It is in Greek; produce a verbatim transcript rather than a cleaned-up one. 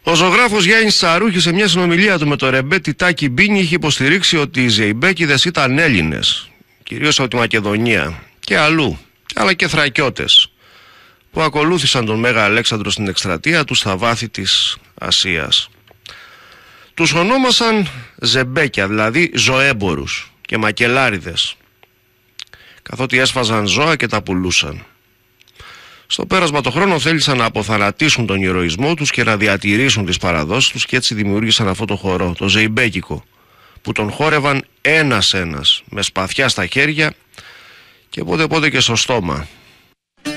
Ο ζωγράφος Γιάννης Τσαρούχης σε μια συνομιλία του με το ρεμπέτη Τάκη Μπίνη είχε υποστηρίξει ότι οι Ζεϊμπέκηδες ήταν Έλληνες, κυρίως από τη Μακεδονία και αλλού, αλλά και Θρακιώτες, που ακολούθησαν τον Μέγα Αλέξανδρο στην εκστρατεία του στα βάθη της Ασίας. Τους ονόμασαν Ζεμπέκια, δηλαδή ζωέμπορους και μακελάριδες, καθότι έσφαζαν ζώα και τα πουλούσαν. Στο πέρασμα των χρόνων θέλησαν να αποθανατήσουν τον ηρωισμό τους και να διατηρήσουν τις παραδόσεις τους και έτσι δημιούργησαν αυτό το χορό, το Ζεϊμπέκικο, που τον χόρευαν ένας-ένας, με σπαθιά στα χέρια και πότε πότε και στο στόμα.